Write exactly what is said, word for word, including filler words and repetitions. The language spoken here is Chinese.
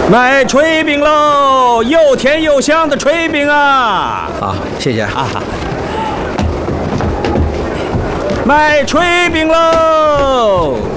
卖炊饼喽，又甜又香的炊饼啊！ 好，谢谢啊。卖炊饼喽！